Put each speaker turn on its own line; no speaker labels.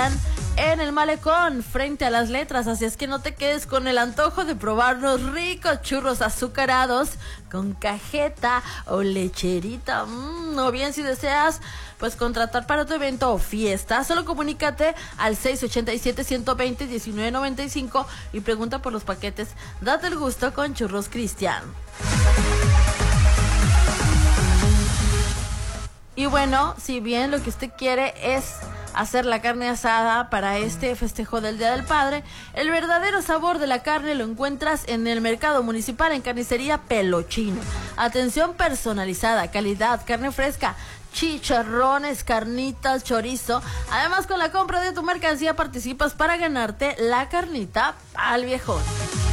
en el Malecón, frente a Las Letras, así es que no te quedes con el antojo de probar los ricos churros azucarados con cajeta o lecherita, o bien si deseas pues contratar para tu evento o fiesta, solo comunícate al 687-120-1995 y pregunta por los paquetes. Date el gusto con Churros Cristian. Y bueno, si bien lo que usted quiere es hacer la carne asada para este festejo del Día del Padre, el verdadero sabor de la carne lo encuentras en el mercado municipal en Carnicería Pelochino. Atención personalizada, calidad, carne fresca, chicharrones, carnitas, chorizo. Además, con la compra de tu mercancía participas para ganarte la carnita al viejón.